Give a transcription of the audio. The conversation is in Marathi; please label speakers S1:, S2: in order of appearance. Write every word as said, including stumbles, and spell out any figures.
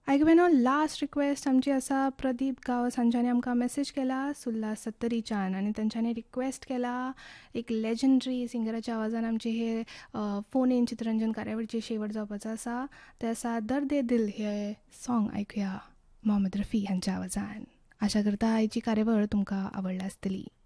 S1: आयकवेनो लास्ट रिक्वेस्ट आमची आसा प्रदीप गांवस हांच्यांनी आमकां मेसेज केला सुल्ला सत्तरीच्यान आनी तांच्यांनी रिक्वेस्ट केला एक लेजंड्री सिंगराच्या आवाजान आमचे हे फोन इन चित्ररंजन कार्यावळीचे शेवट जावपाचो आसा ते आसा दर्दे दिल हे सॉंग आयकुया मोहम्मद रफी हांच्या आवाजान. आशा करता आयची कार्यावळ तुमकां आवडली आसतली.